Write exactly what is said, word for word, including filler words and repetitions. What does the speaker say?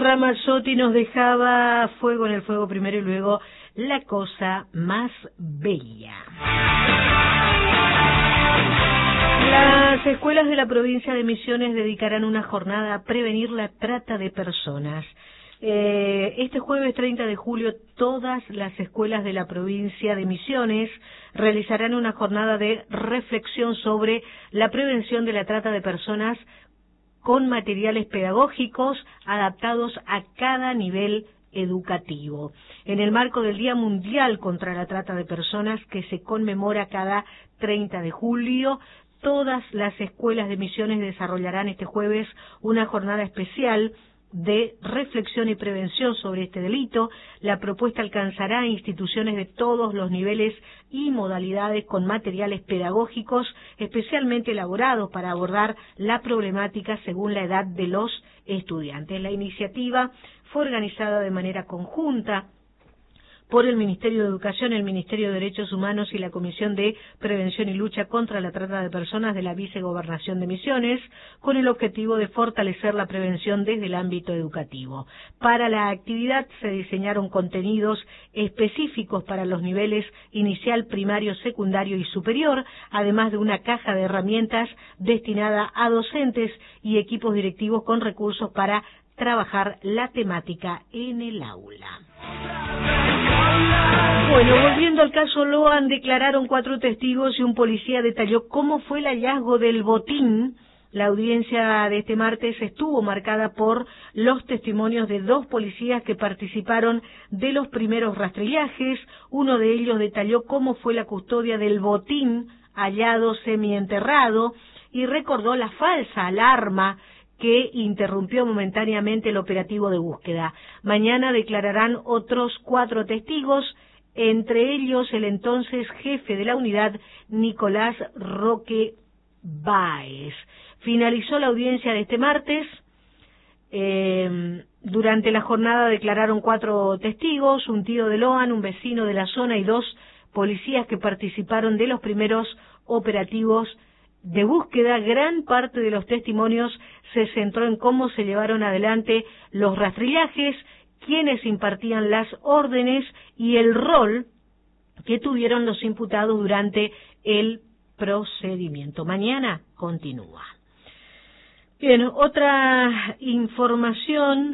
Ramazzotti nos dejaba Fuego en el Fuego primero y luego La Cosa Más Bella. Las escuelas de la provincia de Misiones dedicarán una jornada a prevenir la trata de personas. Eh, este jueves treinta de julio todas las escuelas de la provincia de Misiones realizarán una jornada de reflexión sobre la prevención de la trata de personas con materiales pedagógicos adaptados a cada nivel educativo. En el marco del Día Mundial contra la Trata de Personas, que se conmemora cada treinta de julio, todas las escuelas de Misiones desarrollarán este jueves una jornada especial de reflexión y prevención sobre este delito. La propuesta alcanzará a instituciones de todos los niveles y modalidades con materiales pedagógicos especialmente elaborados para abordar la problemática según la edad de los estudiantes. La iniciativa fue organizada de manera conjunta por el Ministerio de Educación, el Ministerio de Derechos Humanos y la Comisión de Prevención y Lucha contra la Trata de Personas de la Vicegobernación de Misiones, con el objetivo de fortalecer la prevención desde el ámbito educativo. Para la actividad se diseñaron contenidos específicos para los niveles inicial, primario, secundario y superior, además de una caja de herramientas destinada a docentes y equipos directivos con recursos para trabajar la temática en el aula. Bueno, volviendo al caso Loan, declararon cuatro testigos y un policía detalló cómo fue el hallazgo del botín. La audiencia de este martes estuvo marcada por los testimonios de dos policías que participaron de los primeros rastrillajes. Uno de ellos detalló cómo fue la custodia del botín hallado semienterrado y recordó la falsa alarma que interrumpió momentáneamente el operativo de búsqueda. Mañana declararán otros cuatro testigos, entre ellos el entonces jefe de la unidad, Nicolás Roque Báez. Finalizó la audiencia de este martes. Eh, durante la jornada declararon cuatro testigos, un tío de Loan, un vecino de la zona y dos policías que participaron de los primeros operativos de búsqueda. Gran parte de los testimonios se centró en cómo se llevaron adelante los rastrillajes, quiénes impartían las órdenes y el rol que tuvieron los imputados durante el procedimiento. Mañana continúa. Bien, otra información